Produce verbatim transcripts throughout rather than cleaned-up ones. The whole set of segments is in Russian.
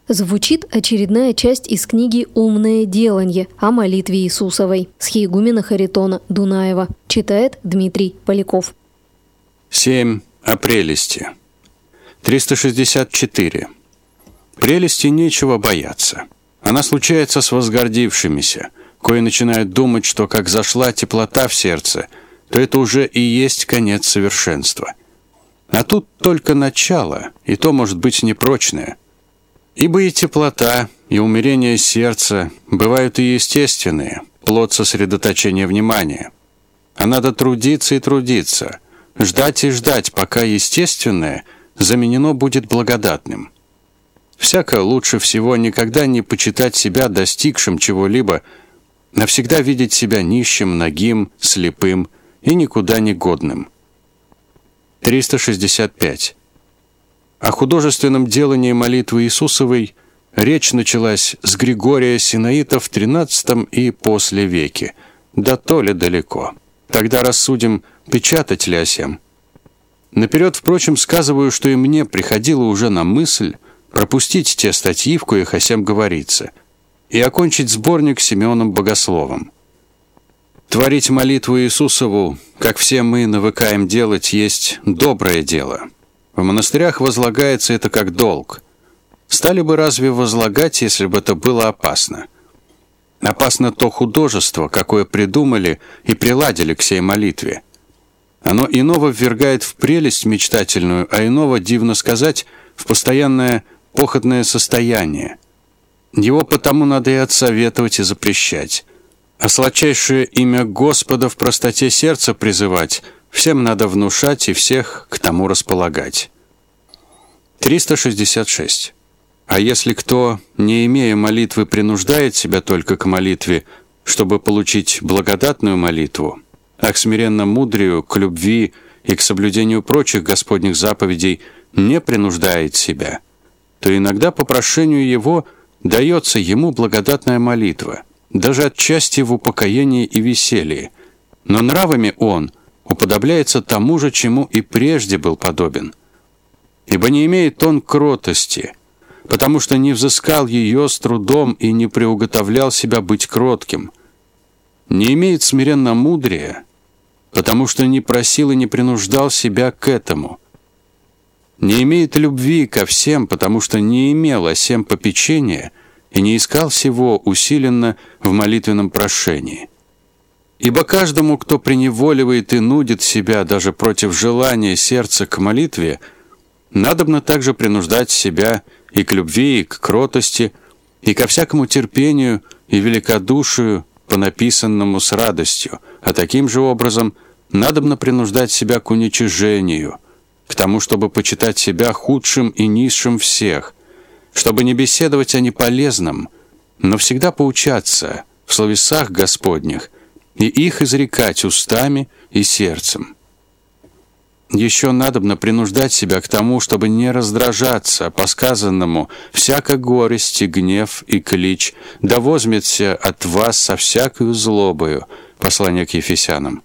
Звучит очередная часть из книги «Умное деланье» о молитве Иисусовой схиегумена Харитона Дунаева. Читает Дмитрий Поляков. семь. О прелести. триста шестьдесят четыре. Прелести нечего бояться. Она случается с возгордившимися, кои начинают думать, что как зашла теплота в сердце, то это уже и есть конец совершенства. А тут только начало, и то может быть непрочное. Ибо и теплота, и умерение сердца бывают и естественные, плод сосредоточения внимания. А надо трудиться и трудиться, ждать и ждать, пока естественное заменено будет благодатным. Всяко лучше всего никогда не почитать себя достигшим чего-либо, навсегда видеть себя нищим, нагим, слепым и никуда не годным. триста шестьдесят пять. О художественном делании молитвы Иисусовой речь началась с Григория Синаита в тринадцатом и после веке, да то ли далеко. Тогда рассудим, печатать ли о сем. Наперед, впрочем, сказываю, что и мне приходило уже на мысль пропустить те статьи, в коих о сем говорится, и окончить сборник Симеоном Богословом. Творить молитву Иисусову, как все мы навыкаем делать, есть доброе дело. В монастырях возлагается это как долг. Стали бы разве возлагать, если бы это было опасно? Опасно то художество, какое придумали и приладили к сей молитве. Оно иного ввергает в прелесть мечтательную, а иного, дивно сказать, в постоянное похотное состояние. Его потому надо и отсоветовать, и запрещать. А сладчайшее имя Господа в простоте сердца призывать всем надо внушать и всех к тому располагать. триста шестьдесят шесть. А если кто, не имея молитвы, принуждает себя только к молитве, чтобы получить благодатную молитву, а к смиренно мудрию, к любви и к соблюдению прочих Господних заповедей не принуждает себя, то иногда по прошению его дается ему благодатная молитва, даже отчасти в упокоении и веселье, но нравами он уподобляется тому же, чему и прежде был подобен. Ибо не имеет он кротости, потому что не взыскал ее с трудом и не приуготовлял себя быть кротким. Не имеет смиренно мудрия, потому что не просил и не принуждал себя к этому. Не имеет любви ко всем, потому что не имел о сем попечения и не искал всего усиленно в молитвенном прошении. Ибо каждому, кто преневоливает и нудит себя даже против желания сердца к молитве, надобно также принуждать себя и к любви, и к кротости, и ко всякому терпению и великодушию, по написанному с радостью, а таким же образом надобно принуждать себя к уничижению, к тому, чтобы почитать себя худшим и низшим всех, чтобы не беседовать о неполезном, но всегда поучаться в словесах Господних и их изрекать устами и сердцем. Еще надобно принуждать себя к тому, чтобы не раздражаться по сказанному всяко горесть и гнев и клич, да возьмется от вас со всякою злобою. Послание к Ефесянам.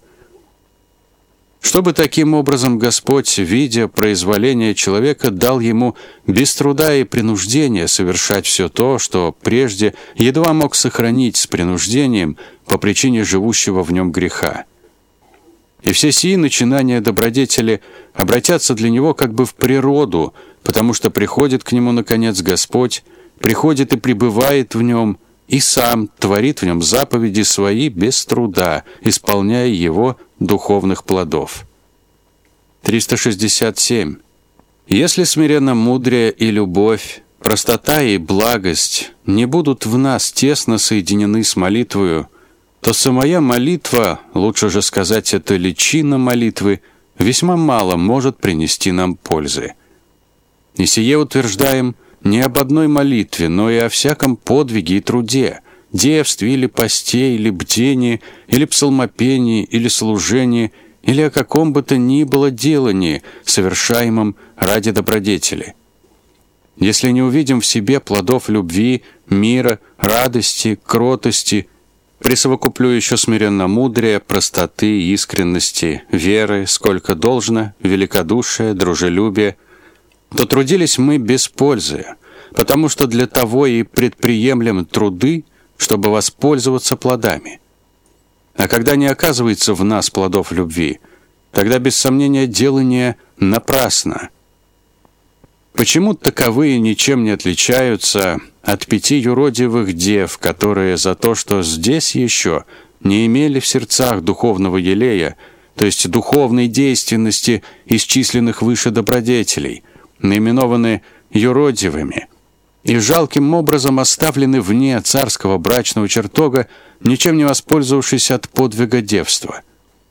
Чтобы таким образом Господь, видя произволение человека, дал ему без труда и принуждения совершать все то, что прежде едва мог сохранить с принуждением по причине живущего в нем греха. И все сии начинания добродетели обратятся для него как бы в природу, потому что приходит к нему, наконец, Господь, приходит и пребывает в нем, и сам творит в нем заповеди свои без труда, исполняя его духовных плодов. триста шестьдесят семь. Если смиренно мудрее и любовь, простота и благость не будут в нас тесно соединены с молитвою, то самая молитва, лучше же сказать, это личина молитвы, весьма мало может принести нам пользы. И сие утверждаем не об одной молитве, но и о всяком подвиге и труде, девстве или посте, или бдении, или псалмопении, или служении, или о каком бы то ни было делании, совершаемом ради добродетели. Если не увидим в себе плодов любви, мира, радости, кротости, присовокуплю еще смиренно мудрия, простоты, искренности, веры, сколько должно, великодушия, дружелюбия, то трудились мы без пользы, потому что для того и предприемлем труды, чтобы воспользоваться плодами. А когда не оказывается в нас плодов любви, тогда без сомнения делание напрасно. Почему таковые ничем не отличаются от пяти юродивых дев, которые за то, что здесь еще не имели в сердцах духовного елея, то есть духовной действенности исчисленных выше добродетелей, наименованы юродивыми и жалким образом оставлены вне царского брачного чертога, ничем не воспользовавшись от подвига девства?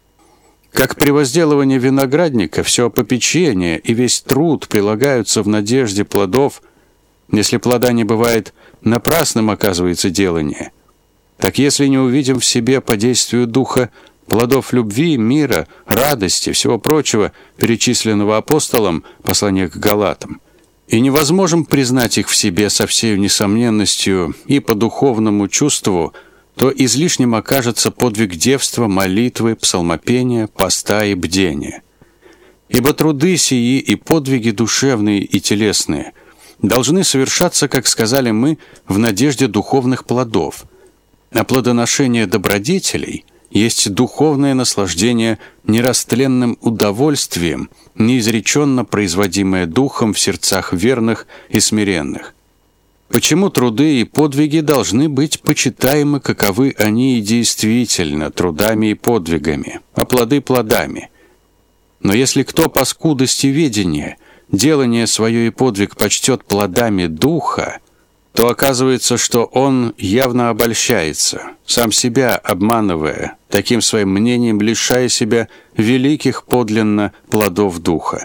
Как при возделывании виноградника все попечение и весь труд прилагаются в надежде плодов, если плода не бывает, напрасным оказывается делание, так если не увидим в себе по действию Духа плодов любви, мира, радости, всего прочего, перечисленного апостолом, послание к Галатам, и не возможем признать их в себе со всей несомненностью и по духовному чувству, то излишним окажется подвиг девства, молитвы, псалмопения, поста и бдения. Ибо труды сии и подвиги душевные и телесные должны совершаться, как сказали мы, в надежде духовных плодов, а плодоношение добродетелей есть духовное наслаждение нерастленным удовольствием, неизреченно производимое Духом в сердцах верных и смиренных. Почему труды и подвиги должны быть почитаемы, каковы они и действительно, трудами и подвигами, а плоды плодами? Но если кто по скудости ведения делание свое и подвиг почтет плодами Духа, то оказывается, что он явно обольщается, сам себя обманывая, таким своим мнением лишая себя великих подлинно плодов Духа.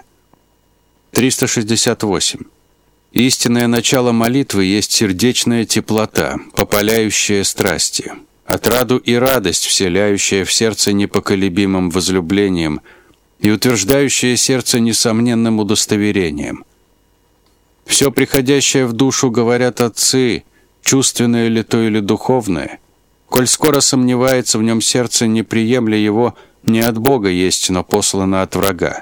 триста шестьдесят восемь. Истинное начало молитвы есть сердечная теплота, попаляющая страсти, отраду и радость, вселяющая в сердце непоколебимым возлюблением и утверждающая сердце несомненным удостоверением. Все приходящее в душу, говорят отцы, чувственное ли то или духовное, коль скоро сомневается в нем сердце, не приемля его, не от Бога есть, но послано от врага.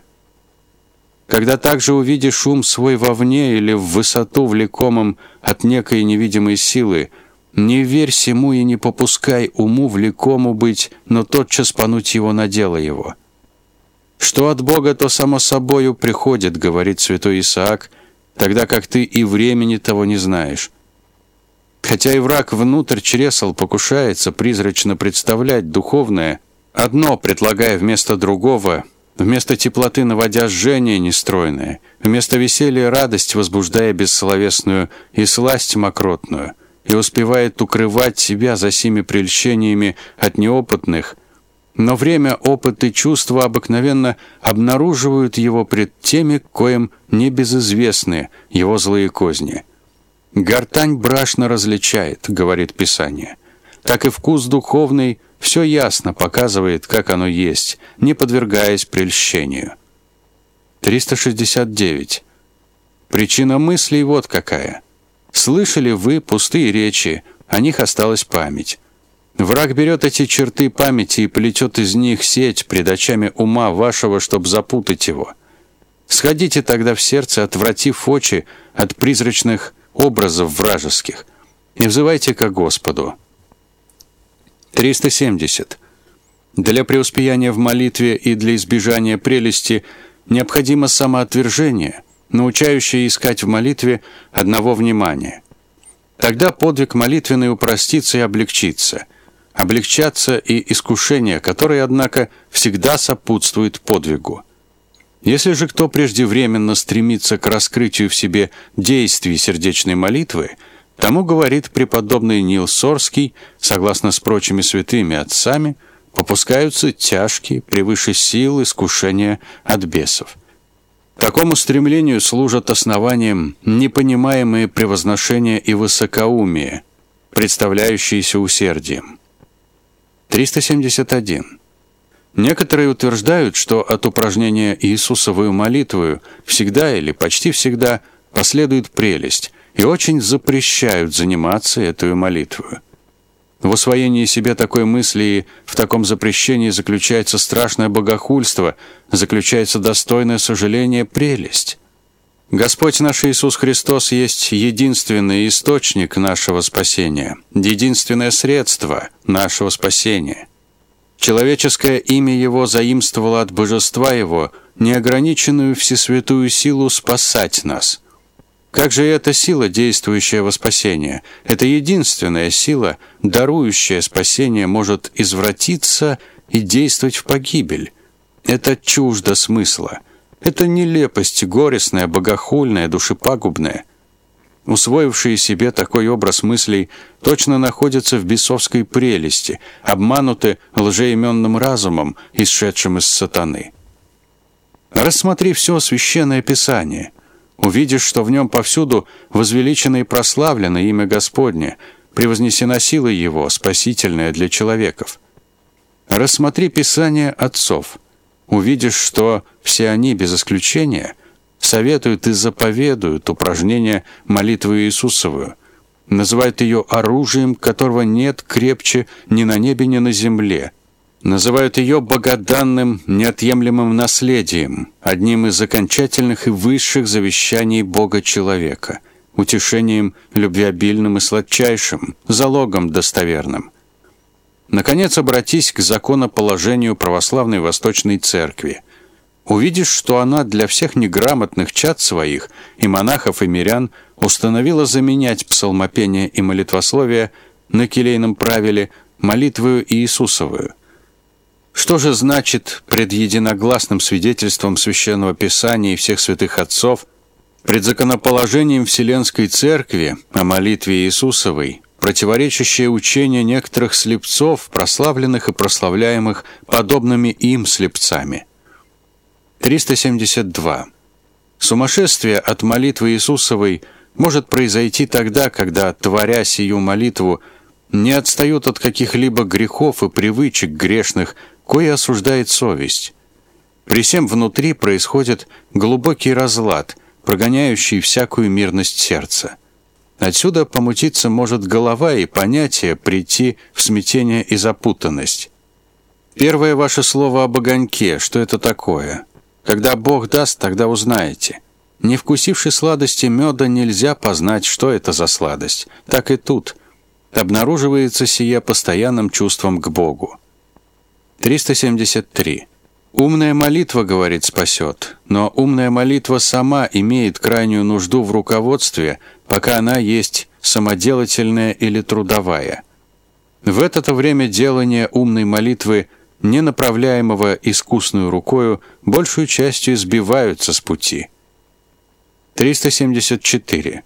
Когда также увидишь ум свой вовне или в высоту влекомым от некой невидимой силы, не верь сему и не попускай уму влекому быть, но тотчас пануть его на дело его. Что от Бога, то само собою приходит, говорит святой Исаак, тогда как ты и времени того не знаешь. Хотя и враг внутрь чресл покушается призрачно представлять духовное, одно предлагая вместо другого, вместо теплоты наводя жжение нестройное, вместо веселья радость возбуждая бессловесную и сласть мокротную, и успевает укрывать себя за сими прельщениями от неопытных, но время, опыт и чувства обыкновенно обнаруживают его пред теми, коим небезызвестны его злые козни. «Гортань брашно различает», — говорит Писание, так и вкус духовный все ясно показывает, как оно есть, не подвергаясь прельщению. триста шестьдесят девять. Причина мыслей вот какая. Слышали вы пустые речи, о них осталась память. Враг берет эти черты памяти и плетет из них сеть пред очами ума вашего, чтобы запутать его. Сходите тогда в сердце, отвратив очи от призрачных образов вражеских, и взывайте ко Господу. триста семьдесят. Для преуспеяния в молитве и для избежания прелести необходимо самоотвержение, научающее искать в молитве одного внимания. Тогда подвиг молитвенный упростится и облегчится. Облегчатся и искушения, которые, однако, всегда сопутствуют подвигу. Если же кто преждевременно стремится к раскрытию в себе действий сердечной молитвы, тому, говорит преподобный Нил Сорский, согласно с прочими святыми отцами, попускаются тяжкие, превыше сил искушения от бесов. Такому стремлению служат основанием непонимаемые превозношения и высокоумие, представляющиеся усердием. триста семьдесят один. Некоторые утверждают, что от упражнения Иисусовую молитвою всегда или почти всегда последует прелесть, и очень запрещают заниматься этой молитвою. В усвоении себе такой мысли и в таком запрещении заключается страшное богохульство, заключается достойное сожаление прелесть. Господь наш Иисус Христос есть единственный источник нашего спасения, единственное средство нашего спасения. Человеческое имя Его заимствовало от Божества Его неограниченную всесвятую силу спасать нас. Как же эта сила, действующая во спасение, эта единственная сила, дарующая спасение, может извратиться и действовать в погибель? Это чуждо смысла. Это нелепость горестная, богохульная, душепагубная. Усвоившие себе такой образ мыслей точно находятся в бесовской прелести, обмануты лжеименным разумом, исшедшим из сатаны. Рассмотри все Священное Писание. Увидишь, что в нем повсюду возвеличено и прославлено имя Господне, превознесена сила Его, спасительная для человеков. Рассмотри Писание отцов. Увидишь, что все они, без исключения, советуют и заповедуют упражнение молитвы Иисусовую, называют ее оружием, которого нет крепче ни на небе, ни на земле, называют ее богоданным, неотъемлемым наследием, одним из окончательных и высших завещаний Бога человека, утешением любвеобильным и сладчайшим, залогом достоверным. Наконец, обратись к законоположению православной Восточной Церкви. Увидишь, что она для всех неграмотных чад своих, и монахов, и мирян, установила заменять псалмопение и молитвословие на келейном правиле молитвою Иисусовую. Что же значит пред единогласным свидетельством Священного Писания и всех святых отцов, пред законоположением Вселенской Церкви о молитве Иисусовой, противоречащее учение некоторых слепцов, прославленных и прославляемых подобными им слепцами? триста семьдесят два. Сумасшествие от молитвы Иисусовой может произойти тогда, когда, творя сию молитву, не отстают от каких-либо грехов и привычек грешных, кои осуждает совесть. При сем внутри происходит глубокий разлад, прогоняющий всякую мирность сердца. Отсюда помутиться может голова, и понятие прийти в смятение и запутанность. Первое ваше слово об огоньке, что это такое? Когда Бог даст, тогда узнаете. Не вкусивши сладости меда, нельзя познать, что это за сладость. Так и тут. Обнаруживается сие постоянным чувством к Богу. триста семьдесят три. Умная молитва, говорит, спасет, но умная молитва сама имеет крайнюю нужду в руководстве, пока она есть самоделательная или трудовая. В это-то время делания умной молитвы, не направляемого искусную рукою, большую частью сбиваются с пути. триста семьдесят четыре.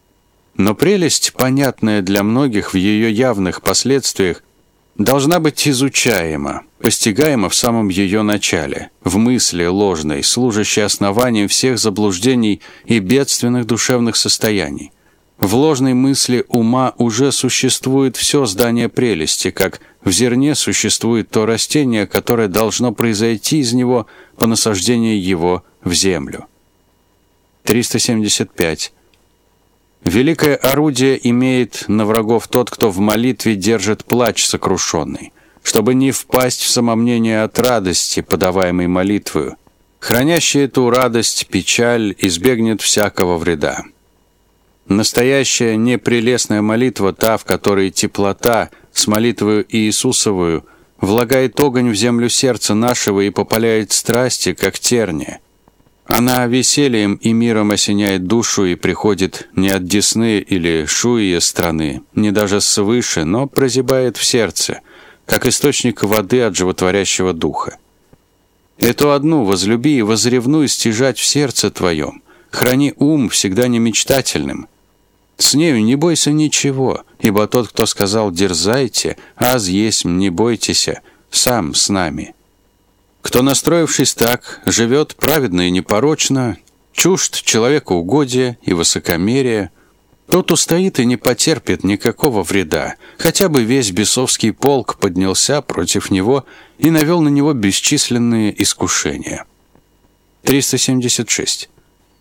Но прелесть, понятная для многих в ее явных последствиях, должна быть изучаема, постигаема в самом ее начале, в мысли ложной, служащей основанием всех заблуждений и бедственных душевных состояний. В ложной мысли ума уже существует все здание прелести, как в зерне существует то растение, которое должно произойти из него по насаждению его в землю. триста семьдесят пять. Великое орудие имеет на врагов тот, кто в молитве держит плач сокрушенный, чтобы не впасть в самомнение от радости, подаваемой молитвою. Хранящий эту радость, печаль, избегнет всякого вреда. Настоящая непрелестная молитва, та, в которой теплота с молитвою Иисусовую влагает огонь в землю сердца нашего и попаляет страсти, как терния. Она весельем и миром осеняет душу и приходит не от десны или шуия страны, не даже свыше, но прозябает в сердце, как источник воды от животворящего духа. Эту одну возлюби и возревнуй стяжать в сердце твоем, храни ум всегда немечтательным. С нею не бойся ничего, ибо тот, кто сказал «дерзайте», «аз есть, не бойтеся», сам с нами. Кто, настроившись так, живет праведно и непорочно, чужд человекоугодия и высокомерия, тот устоит и не потерпит никакого вреда, хотя бы весь бесовский полк поднялся против него и навел на него бесчисленные искушения. триста семьдесят шесть.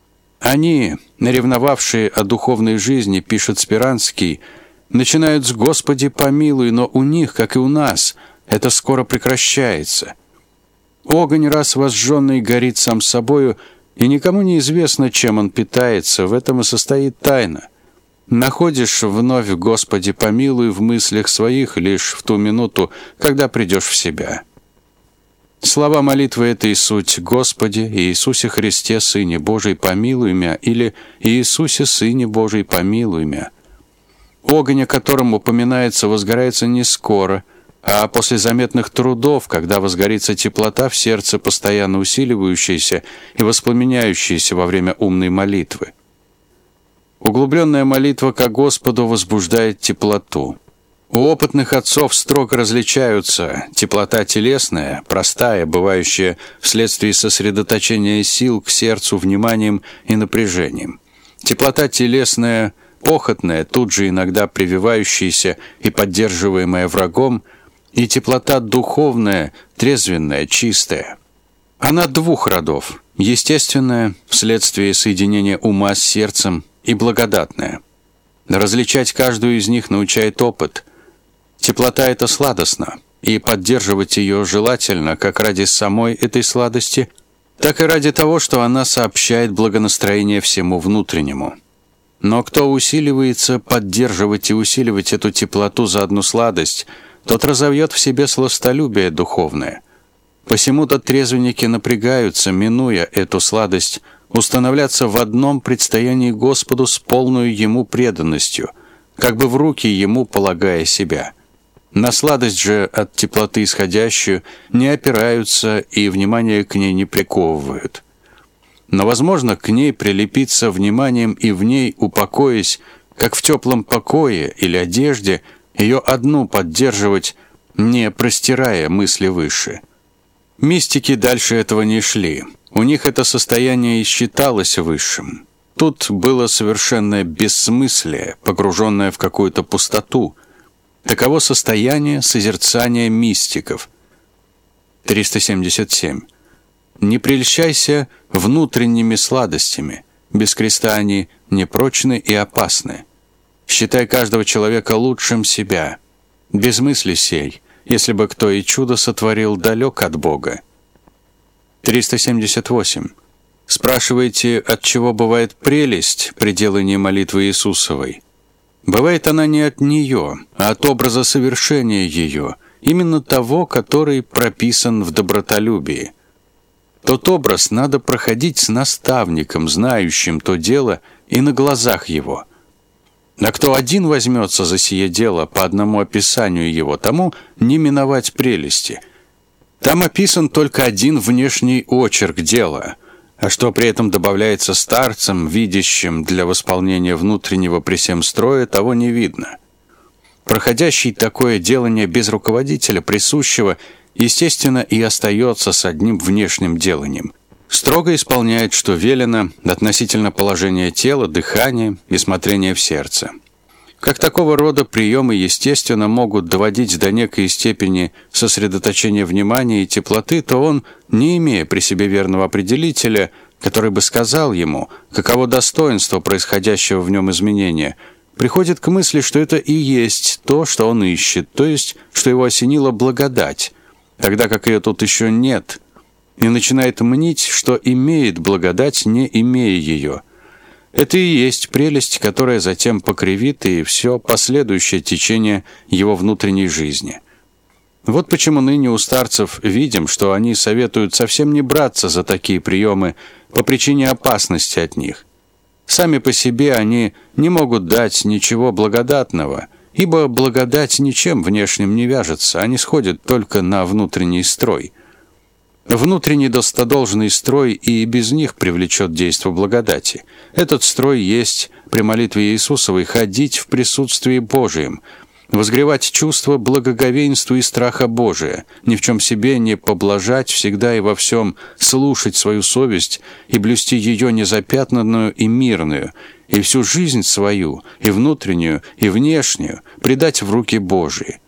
Они, наревновавшие о духовной жизни, пишет Спиранский, начинают с «Господи помилуй», но у них, как и у нас, это скоро прекращается. Огонь, раз возжженный, горит сам собою, И никому не известно, чем он питается, в этом и состоит тайна. Находишь вновь, Господи, помилуй в мыслях своих лишь в ту минуту, когда придешь в себя. Слова молитвы — это и суть: «Господи, Иисусе Христе, Сыне Божий, помилуй мя», или «Иисусе, Сыне Божий, помилуй мя». Огонь, о котором упоминается, возгорается не скоро, а после заметных трудов, когда возгорится теплота в сердце, постоянно усиливающаяся и воспламеняющаяся во время умной молитвы. Углубленная молитва ко Господу возбуждает теплоту. У опытных отцов строго различаются теплота телесная, простая, бывающая вследствие сосредоточения сил к сердцу вниманием и напряжением. Теплота телесная, похотная, тут же иногда прививающаяся и поддерживаемая врагом, и теплота духовная, трезвенная, чистая. Она двух родов: естественная, вследствие соединения ума с сердцем, и благодатная. Различать каждую из них научает опыт. Теплота эта сладостна, и поддерживать ее желательно как ради самой этой сладости, так и ради того, что она сообщает благонастроение всему внутреннему. Но кто усиливается поддерживать и усиливать эту теплоту за одну сладость, тот разовьет в себе сластолюбие духовное. Посему-то трезвенники напрягаются, минуя эту сладость, установляться в одном предстоянии Господу с полной Ему преданностью, как бы в руки Ему полагая себя. На сладость же от теплоты исходящую не опираются и внимание к ней не приковывают. Но возможно к ней прилепиться вниманием и в ней, упокоясь, как в теплом покое или одежде, ее одну поддерживать, не простирая мысли выше. Мистики дальше этого не шли. У них это состояние и считалось высшим. Тут было совершенное бессмыслие, погруженное в какую-то пустоту. Таково состояние созерцания мистиков. триста семьдесят семь. Не прельщайся внутренними сладостями. Без креста они непрочны и опасны. Считай каждого человека лучшим себя. Без мысли сей, если бы кто и чудо сотворил, далек от Бога. триста семьдесят восемь. Спрашиваете, от чего бывает прелесть при делании молитвы Иисусовой? Бывает она не от нее, а от образа совершения ее, именно того, который прописан в добротолюбии. Тот образ надо проходить с наставником, знающим то дело, и на глазах его. А кто один возьмется за сие дело по одному описанию его, тому не миновать прелести. Там описан только один внешний очерк дела, а что при этом добавляется старцам, видящим для восполнения внутреннего при всем строя, того не видно. Проходящий такое делание без руководителя, присущего, естественно, и остается с одним внешним деланием. Строго исполняет, что велено, относительно положения тела, дыхания и смотрения в сердце. Как такого рода приемы, естественно, могут доводить до некой степени сосредоточения внимания и теплоты, то он, не имея при себе верного определителя, который бы сказал ему, каково достоинство происходящего в нем изменения, приходит к мысли, что это и есть то, что он ищет, то есть, что его осенила благодать, тогда как ее тут еще нет, и начинает мнить, что имеет благодать, не имея ее. Это и есть прелесть, которая затем покривит и все последующее течение его внутренней жизни. Вот почему ныне у старцев видим, что они советуют совсем не браться за такие приемы по причине опасности от них. Сами по себе они не могут дать ничего благодатного, ибо благодать ничем внешним не вяжется, они сходят только на внутренний строй. Внутренний достодолжный строй и без них привлечет действо благодати. Этот строй есть при молитве Иисусовой ходить в присутствии Божием, возгревать чувство благоговейнства и страха Божия, ни в чем себе не поблажать, всегда и во всем слушать свою совесть и блюсти ее незапятнанную и мирную, и всю жизнь свою, и внутреннюю, и внешнюю, предать в руки Божии.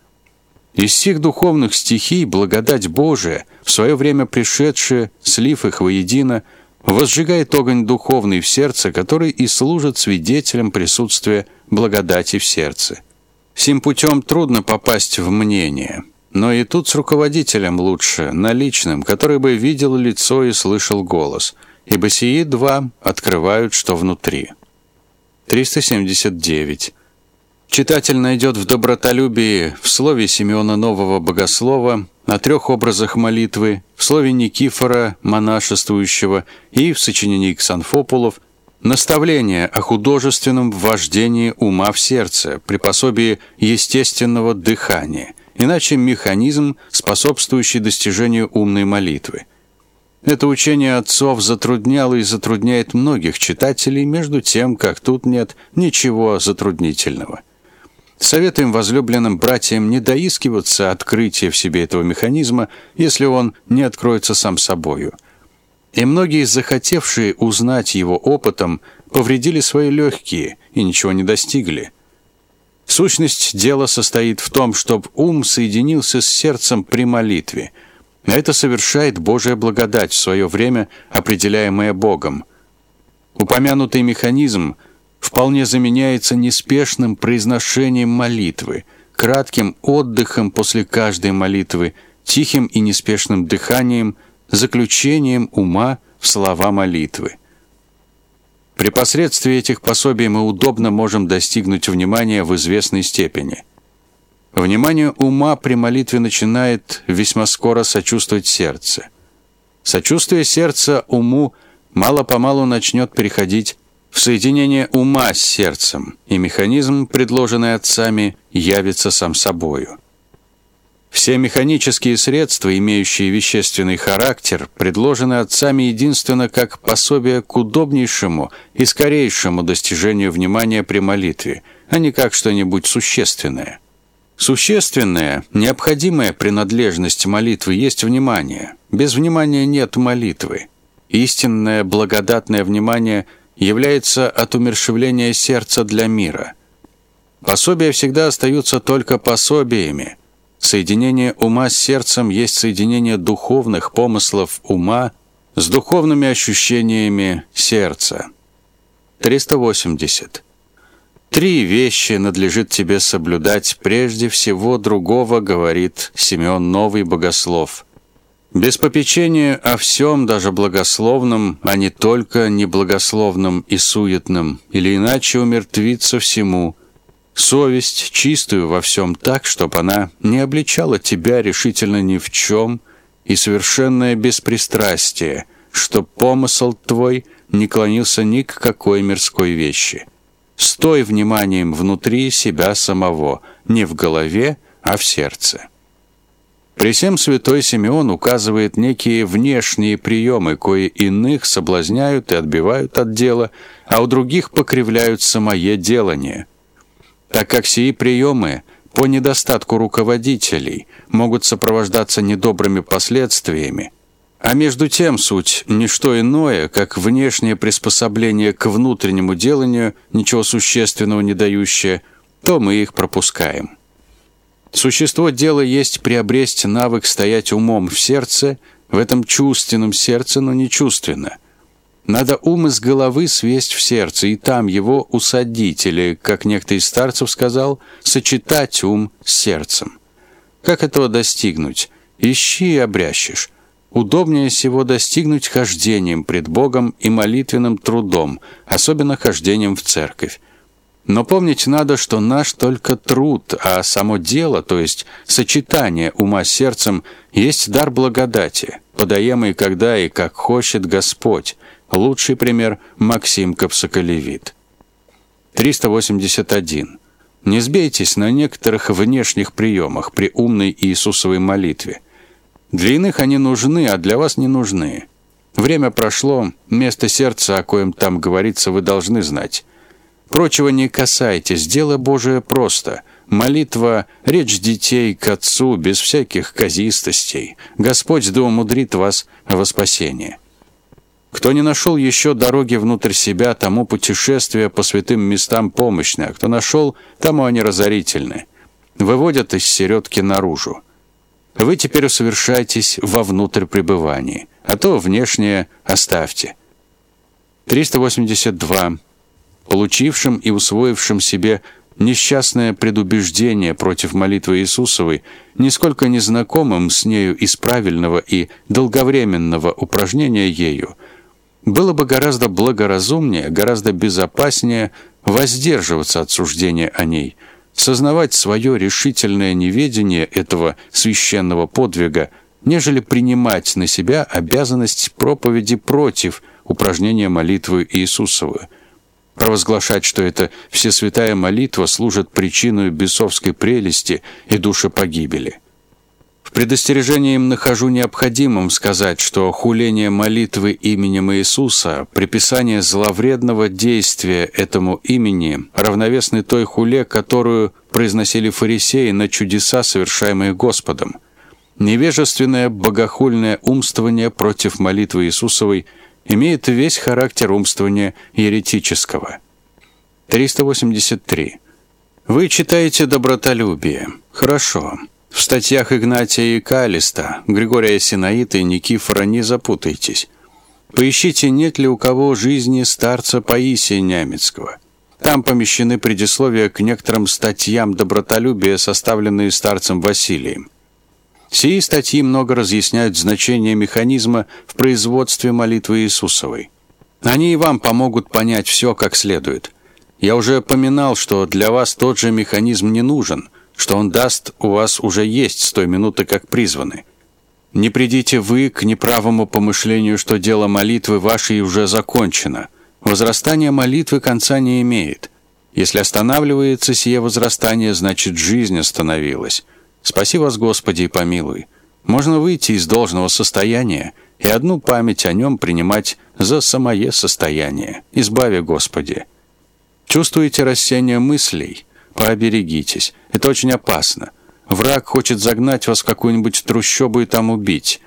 Из всех духовных стихий благодать Божия, в свое время пришедшая, слив их воедино, возжигает огонь духовный в сердце, который и служит свидетелем присутствия благодати в сердце. Сим путем трудно попасть в мнение, но и тут с руководителем лучше, наличным, который бы видел лицо и слышал голос, ибо сии два открывают, что внутри. триста семьдесят девять. Читатель найдет в добротолюбии в слове Симеона Нового Богослова о трех образах молитвы, в слове Никифора, монашествующего, и в сочинении Ксанфополов наставление о художественном ввождении ума в сердце при пособии естественного дыхания, иначе механизм, способствующий достижению умной молитвы. Это учение отцов затрудняло и затрудняет многих читателей, между тем, как тут нет ничего затруднительного. Советуем возлюбленным братьям не доискиваться открытия в себе этого механизма, если он не откроется сам собою. И многие, захотевшие узнать его опытом, повредили свои легкие и ничего не достигли. Сущность дела состоит в том, чтобы ум соединился с сердцем при молитве. А это совершает Божия благодать в свое время, определяемая Богом. Упомянутый механизм вполне заменяется неспешным произношением молитвы, кратким отдыхом после каждой молитвы, тихим и неспешным дыханием, заключением ума в слова молитвы. При посредстве этих пособий мы удобно можем достигнуть внимания в известной степени. Внимание ума при молитве начинает весьма скоро сочувствовать сердце. Сочувствие сердца уму мало-помалу начнет переходить в соединение ума с сердцем, и механизм, предложенный отцами, явится сам собою. Все механические средства, имеющие вещественный характер, предложены отцами единственно как пособие к удобнейшему и скорейшему достижению внимания при молитве, а не как что-нибудь существенное. Существенная, необходимая принадлежность молитвы есть внимание. Без внимания нет молитвы. Истинное благодатное внимание является от умерщвления сердца для мира. Пособия всегда остаются только пособиями. Соединение ума с сердцем есть соединение духовных помыслов ума с духовными ощущениями сердца. триста восемьдесят. Три вещи надлежит тебе соблюдать прежде всего другого, говорит Симеон Новый Богослов. Без попечения о всем, даже благословном, а не только неблагословном и суетном, или иначе умертвиться всему. Совесть чистую во всем так, чтобы она не обличала тебя решительно ни в чем, и совершенное беспристрастие, чтоб помысл твой не клонился ни к какой мирской вещи. Стой вниманием внутри себя самого, не в голове, а в сердце. При сем святой Симеон указывает некие внешние приемы, кои иных соблазняют и отбивают от дела, а у других покривляют самое делание. Так как сии приемы по недостатку руководителей могут сопровождаться недобрыми последствиями, а между тем суть не что иное, как внешнее приспособление к внутреннему деланию, ничего существенного не дающее, то мы их пропускаем. Существо дела есть приобрести навык стоять умом в сердце, в этом чувственном сердце, но не чувственно. Надо ум из головы свесть в сердце, и там его усадить, или, как некто из старцев сказал, сочетать ум с сердцем. Как этого достигнуть? Ищи и обрящешь. Удобнее всего достигнуть хождением пред Богом и молитвенным трудом, особенно хождением в церковь. Но помнить надо, что наш только труд, а само дело, то есть сочетание ума с сердцем, есть дар благодати, подаемый когда и как хочет Господь. Лучший пример – Максим Капсоколевит. триста восемьдесят один. Не сбейтесь на некоторых внешних приемах при умной Иисусовой молитве. Для иных они нужны, а для вас не нужны. Время прошло, место сердца, о коем там говорится, вы должны знать. Прочего не касайтесь, дело Божие просто. Молитва – речь детей к Отцу, без всяких казистостей. Господь да умудрит вас во спасение. Кто не нашел еще дороги внутрь себя, тому путешествия по святым местам помощны, а кто нашел, тому они разорительны. Выводят из середки наружу. Вы теперь усовершайтесь вовнутрь пребывания, а то внешнее оставьте. триста восемьдесят два. Получившим и усвоившим себе несчастное предубеждение против молитвы Иисусовой, нисколько не знакомым с нею из правильного и долговременного упражнения ею, Было бы гораздо благоразумнее, гораздо безопаснее воздерживаться от суждения о ней, сознавать свое решительное неведение этого священного подвига, нежели принимать на себя обязанность проповеди против упражнения молитвы Иисусовой, провозглашать, что эта всесвятая молитва служит причиной бесовской прелести и душепогибели. В предостережении им нахожу необходимым сказать, что хуление молитвы именем Иисуса, приписание зловредного действия этому имени равновесны той хуле, которую произносили фарисеи на чудеса, совершаемые Господом. Невежественное богохульное умствование против молитвы Иисусовой имеет весь характер умствования еретического. триста восемьдесят три. Вы читаете добротолюбие. Хорошо. В статьях Игнатия и Калиста, Григория Синаита и Никифора не запутайтесь. Поищите, нет ли у кого жизни старца Паисия Нямецкого. Там помещены предисловия к некоторым статьям добротолюбия, составленные старцем Василием. Сии статьи много разъясняют значение механизма в производстве молитвы Иисусовой. Они и вам помогут понять все как следует. Я уже поминал, что для вас тот же механизм не нужен, что он даст у вас уже есть с той минуты, как призваны. Не придите вы к неправому помышлению, что дело молитвы вашей уже закончено. Возрастание молитвы конца не имеет. Если останавливается сие возрастание, значит, жизнь остановилась. Спаси вас, Господи, и помилуй. Можно выйти из должного состояния и одну память о нем принимать за самое состояние. Избави, Господи. Чувствуете рассеяние мыслей? Пооберегитесь. Это очень опасно. Враг хочет загнать вас в какую-нибудь трущобу и там убить.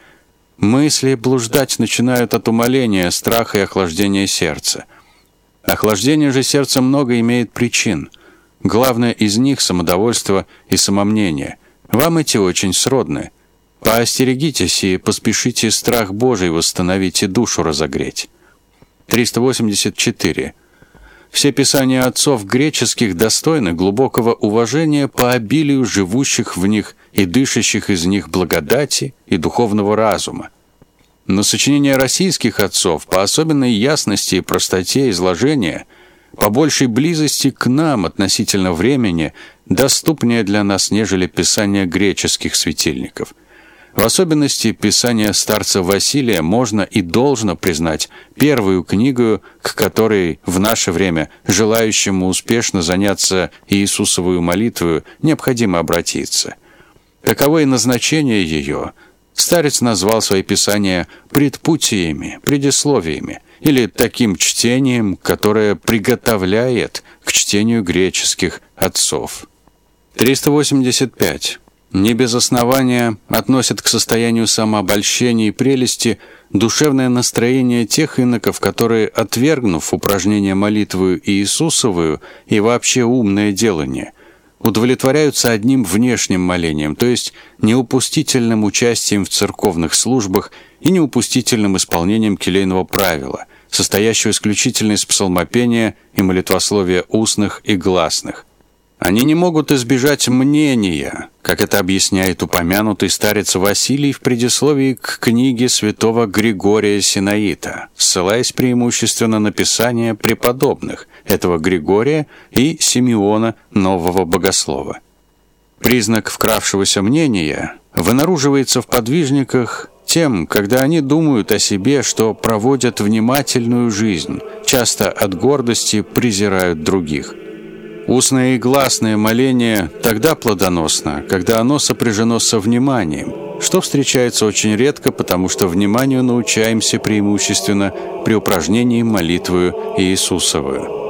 Мысли блуждать начинают от умаления, страха и охлаждения сердца. Охлаждение же сердца много имеет причин. Главное из них – самодовольство и самомнение. Вам эти очень сродны. Поостерегитесь и поспешите страх Божий восстановить и душу разогреть. триста восемьдесят четыре. Все писания отцов греческих достойны глубокого уважения по обилию живущих в них и дышащих из них благодати и духовного разума. Но сочинения российских отцов по особенной ясности и простоте изложения, по большей близости к нам относительно времени, доступнее для нас, нежели писания греческих светильников. В особенности писание старца Василия можно и должно признать первую книгу, к которой в наше время желающему успешно заняться Иисусовую молитвою необходимо обратиться. Таково и назначение ее. Старец назвал свои писания предпутиями, предисловиями или таким чтением, которое приготовляет к чтению греческих отцов. триста восемьдесят пять. Не без основания относят к состоянию самообольщения и прелести душевное настроение тех иноков, которые, отвергнув упражнение молитвою Иисусовую и вообще умное делание, удовлетворяются одним внешним молением, то есть неупустительным участием в церковных службах и неупустительным исполнением келейного правила, состоящего исключительно из псалмопения и молитвословия устных и гласных. Они не могут избежать мнения, как это объясняет упомянутый старец Василий в предисловии к книге святого Григория Синаита, ссылаясь преимущественно на писания преподобных этого Григория и Симеона Нового Богослова. Признак вкравшегося мнения вынаруживается в подвижниках тем, когда они думают о себе, что проводят внимательную жизнь, часто от гордости презирают других. Устное и гласное моление тогда плодоносно, когда оно сопряжено со вниманием, что встречается очень редко, потому что вниманию научаемся преимущественно при упражнении молитвою Иисусовую.